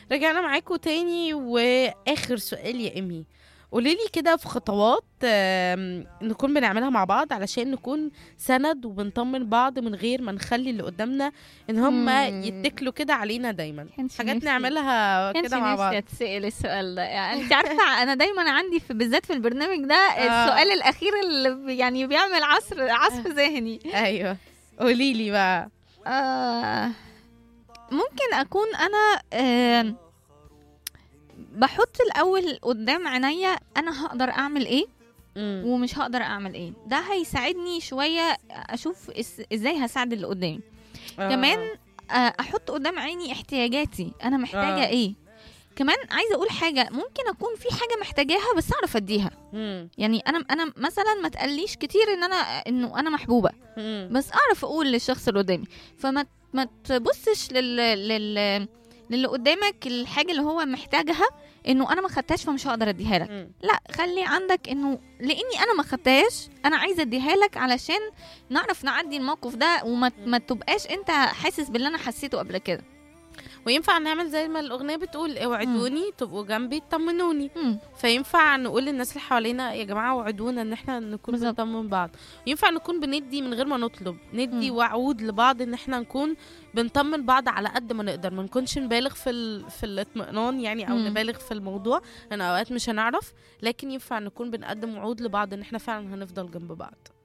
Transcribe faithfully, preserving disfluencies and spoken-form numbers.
رجعنا معاكم تاني، واخر سؤال يا امي، قوليلي كده في خطوات آم، نكون بنعملها مع بعض علشان نكون سند وبنطمن بعض من غير ما نخلي اللي قدامنا ان هم مم. يتكلوا كده علينا دايما. كانش حاجات نفسي نعملها كانش كده مع نفسي بعض. اتسأل السؤال ده. يعني انت عارفه انا دايما عندي في بالذات في البرنامج ده آه. السؤال الاخير اللي بي- يعني بيعمل عصر عصف ذهني. ايوه، قوليلي بقى. آه ممكن اكون انا آه بحط الاول قدام عينيا انا هقدر اعمل ايه مم. ومش هقدر اعمل ايه. ده هيساعدني شويه اشوف إس- ازاي هساعد اللي قدامي. آه. كمان آه، احط قدام عيني احتياجاتي، انا محتاجه آه. ايه. كمان عايزه اقول حاجه، ممكن اكون في حاجه محتاجاها بس اعرف اديها. مم. يعني انا انا مثلا ما تقليش كتير ان انا انه انا محبوبه، مم. بس اعرف اقول للشخص اللي قدامي. فما ما تبصش لل لل للي قدامك الحاجه اللي هو محتاجها انه انا ما خدتهاش فمش هقدر اديها لك. مم. لا، خلي عندك انه لاني انا ما خدتهاش انا عايزه اديها لك علشان نعرف نعدي الموقف ده، وما ما تبقاش انت حاسس باللي انا حسيته قبل كده. وينفع نعمل زي ما الأغنية بتقول، اوعدوني تبقوا جنبي تطمنوني. مم. فينفع نقول للناس اللي حوالينا يا جماعة وعدونا ان احنا نكون بالظبط. بنطمن بعض. ينفع نكون بندي من غير ما نطلب، ندي مم. وعود لبعض ان احنا نكون بنطمن بعض على قد ما نقدر، ما نكونش نبالغ في ال... في الاطمئنان يعني، او مم. نبالغ في الموضوع لان اوقات مش هنعرف. لكن ينفع نكون بنقدم وعود لبعض ان احنا فعلا هنفضل جنب بعض.